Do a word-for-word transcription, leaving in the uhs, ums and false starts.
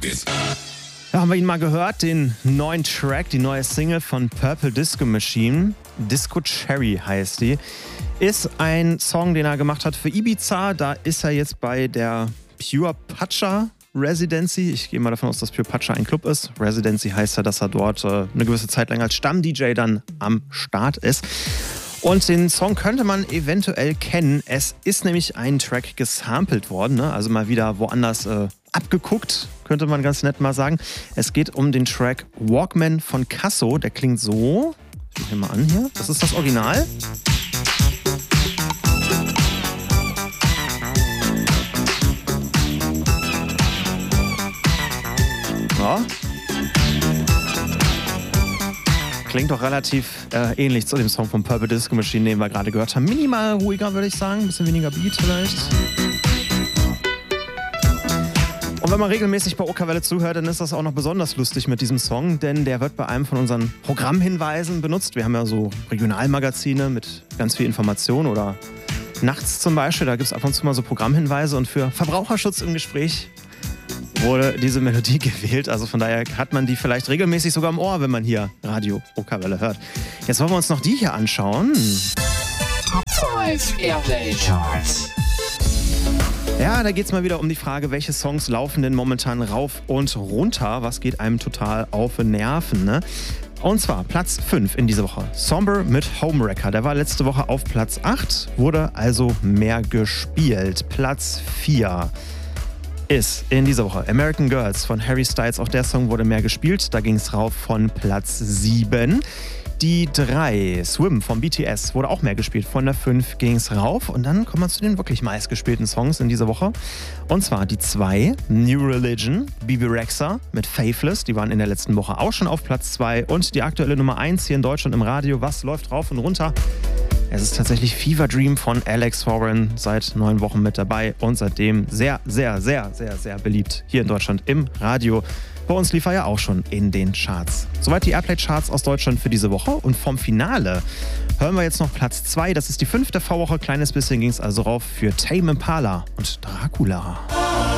Da haben wir ihn mal gehört, den neuen Track, die neue Single von Purple Disco Machine. Disco Cherry heißt die. Ist ein Song, den er gemacht hat für Ibiza. Da ist er jetzt bei der Pure Pacha Residency. Ich gehe mal davon aus, dass Pure Pacha ein Club ist. Residency heißt ja, dass er dort äh, eine gewisse Zeit lang als Stamm-D J dann am Start ist. Und den Song könnte man eventuell kennen. Es ist nämlich ein Track gesampelt worden, ne? Also mal wieder woanders äh, abgeguckt, könnte man ganz nett mal sagen. Es geht um den Track Walkman von Casso. Der klingt so. Ich mach mal an hier. Das ist das Original. Ja. Klingt doch relativ äh, ähnlich zu dem Song von Purple Disco Machine, den wir gerade gehört haben. Minimal ruhiger, würde ich sagen. Ein bisschen weniger Beat vielleicht. Und wenn man regelmäßig bei Okerwelle zuhört, dann ist das auch noch besonders lustig mit diesem Song, denn der wird bei einem von unseren Programmhinweisen benutzt. Wir haben ja so Regionalmagazine mit ganz viel Information oder nachts zum Beispiel, da gibt es ab und zu mal so Programmhinweise und für Verbraucherschutz im Gespräch wurde diese Melodie gewählt. Also von daher hat man die vielleicht regelmäßig sogar im Ohr, wenn man hier Radio Okerwelle hört. Jetzt wollen wir uns noch die hier anschauen. Top fünf Airplay Charts. Ja, da geht es mal wieder um die Frage, welche Songs laufen denn momentan rauf und runter? Was geht einem total auf den Nerven, ne? Und zwar Platz fünf in dieser Woche. Somber mit Homewrecker. Der war letzte Woche auf Platz acht, wurde also mehr gespielt. Platz vier ist in dieser Woche American Girls von Harry Styles. Auch der Song wurde mehr gespielt. Da ging es rauf von Platz sieben. Die drei, Swim von B T S, wurde auch mehr gespielt. Von der fünf ging es rauf. Und dann kommen wir zu den wirklich meistgespielten Songs in dieser Woche. Und zwar die zwei, New Religion, Bebe Rexha mit Faithless. Die waren in der letzten Woche auch schon auf Platz zwei. Und die aktuelle Nummer eins hier in Deutschland im Radio. Was läuft rauf und runter? Es ist tatsächlich Fever Dream von Alex Warren, seit neun Wochen mit dabei und seitdem sehr, sehr, sehr, sehr, sehr beliebt hier in Deutschland im Radio. Bei uns lief er ja auch schon in den Charts. Soweit die Airplay-Charts aus Deutschland für diese Woche. Und vom Finale hören wir jetzt noch Platz zwei. Das ist die fünfte Vorwoche. Kleines bisschen ging es also rauf für Tame Impala und Dracula.